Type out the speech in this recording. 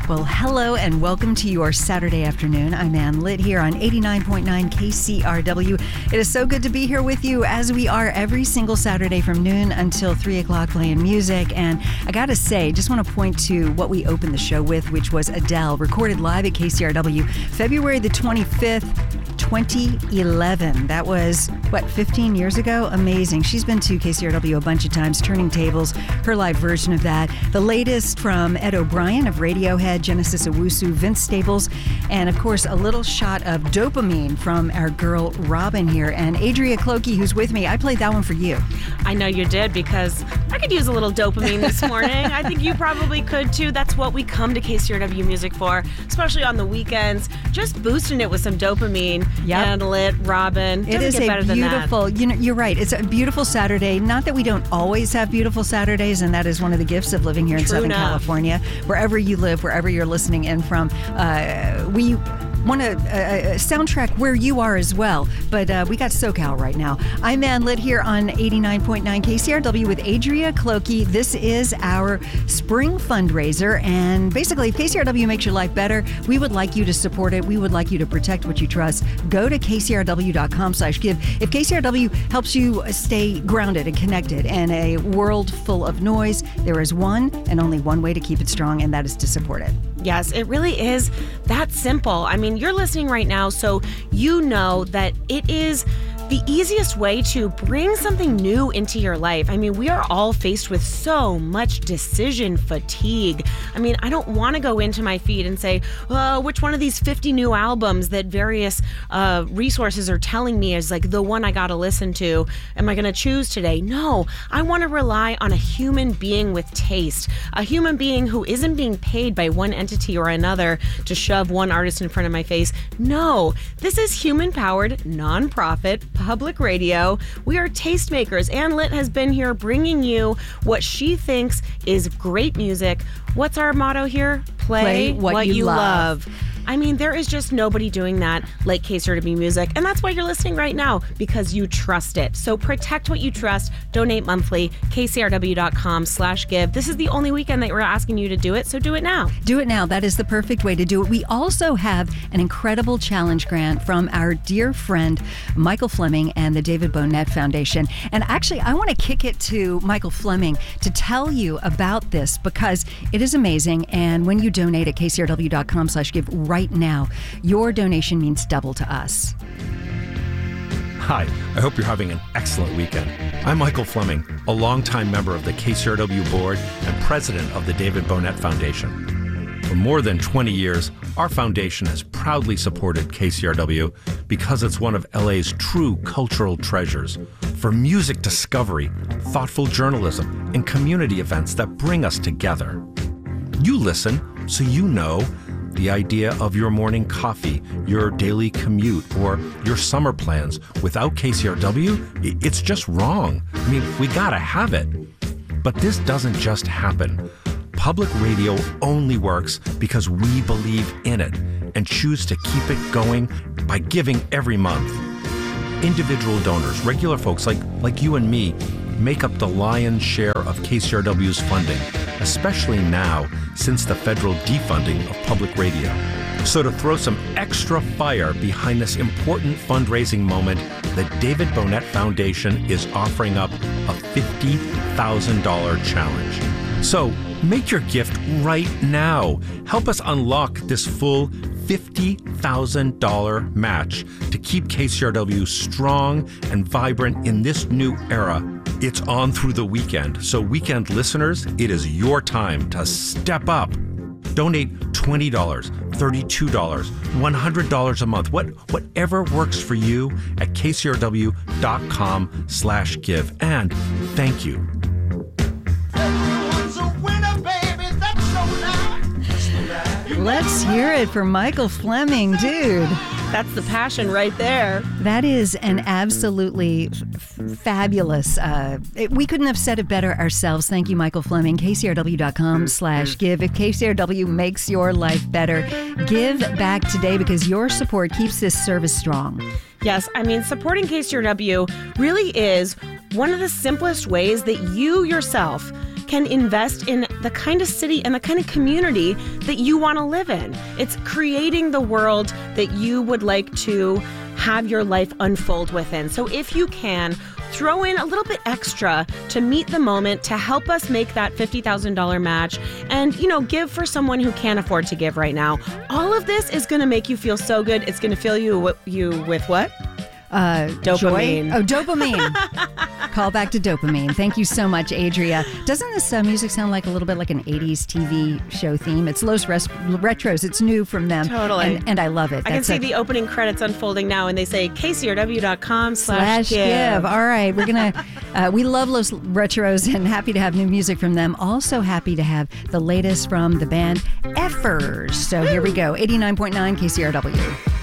Well, hello and welcome to your Saturday afternoon. I'm Ann Litt here on 89.9 KCRW. It is so good to be here with you as we are every single Saturday from noon until 3 o'clock playing music. And I got to say, just want to point to what we opened the show with, which was Adele, recorded live at KCRW February the 25th. 2011. That was, 15 years ago? Amazing. She's been to KCRW a bunch of times, Turning Tables, her live version of that. The latest from Ed O'Brien of Radiohead, Genesis Owusu, Vince Staples, and of course, a little shot of Dopamine from our girl Robin here. And Adria Clokey, who's with me, I played that one for you. I know you did, because I could use a little dopamine this morning. I think you probably could too. That's what we come to KCRW Music for, especially on the weekends. Just boosting it with some dopamine. Yep. And Lit, Robin. It is a beautiful, you're right. It's a beautiful Saturday. Not that we don't always have beautiful Saturdays, and that is one of the gifts of living here in Southern California. Wherever you live, wherever you're listening in from, we want to soundtrack where you are as well. But we got SoCal right now. I'm Ann Litt here on 89.9 KCRW with Adria Clokey. This is our spring fundraiser. And basically, if KCRW makes your life better, we would like you to support it. We would like you to protect what you trust. Go to kcrw.com/give. If KCRW helps you stay grounded and connected in a world full of noise, there is one and only one way to keep it strong, and that is to support it. Yes, it really is that simple. I mean, you're listening right now, so you know that it is the easiest way to bring something new into your life. I mean, we are all faced with so much decision fatigue. I mean, I don't want to go into my feed and say, oh, which one of these 50 new albums that various resources are telling me is like the one I got to listen to, am I going to choose today? No, I want to rely on a human being with taste, a human being who isn't being paid by one entity or another to shove one artist in front of my face. No, this is human-powered, nonprofit, public radio. We are tastemakers. Ann Litt has been here bringing you what she thinks is great music. What's our motto here? Play what you love. I mean, there is just nobody doing that like KCRW Music, and that's why you're listening right now, because you trust it. So protect what you trust. Donate monthly, kcrw.com/give. This is the only weekend that we're asking you to do it, so do it now. Do it now. That is the perfect way to do it. We also have an incredible challenge grant from our dear friend Michael Fleming and the David Bonnet Foundation. And actually, I want to kick it to Michael Fleming to tell you about this, because it is amazing. And when you donate at kcrw.com/give right now, your donation means double to us. Hi, I hope you're having an excellent weekend. I'm Michael Fleming, a longtime member of the KCRW board and president of the David Bonnet Foundation. For more than 20 years, our foundation has proudly supported KCRW because it's one of LA's true cultural treasures for music discovery, thoughtful journalism, and community events that bring us together. You listen, so you know the idea of your morning coffee, your daily commute, or your summer plans. Without KCRW, it's just wrong. I mean, we gotta have it. But this doesn't just happen. Public radio only works because we believe in it and choose to keep it going by giving every month. Individual donors, regular folks like you and me, make up the lion's share of KCRW's funding, especially now since the federal defunding of public radio. So to throw some extra fire behind this important fundraising moment, the David Bonnet Foundation is offering up a $50,000 challenge. So make your gift right now. Help us unlock this full $50,000 match to keep KCRW strong and vibrant in this new era. It's on through the weekend, so weekend listeners, it is your time to step up. Donate $20, $32, $100 a month, whatever works for you at kcrw.com/give. And thank you. Let's hear it for Michael Fleming, dude. That's the passion right there. That is an absolutely fabulous. We couldn't have said it better ourselves. Thank you, Michael Fleming. KCRW.com/give. If KCRW makes your life better, give back today, because your support keeps this service strong. Yes, I mean, supporting KCRW really is one of the simplest ways that you yourself can invest in the kind of city and the kind of community that you want to live in. It's creating the world that you would like to have your life unfold within. So if you can, throw in a little bit extra to meet the moment, to help us make that $50,000 match, and, give for someone who can't afford to give right now. All of this is going to make you feel so good. It's going to fill you with what? Joy? Dopamine. Oh, dopamine. Call back to dopamine. Thank you so much, Adria. Doesn't this music sound like a little bit like an 80s TV show theme? It's Los Retros. It's new from them. Totally. And I love it. I can see the opening credits unfolding now, and they say kcrw.com/give. All right. We're going to, we love Los Retros and happy to have new music from them. Also happy to have the latest from the band Effers. So here we go. 89.9 KCRW.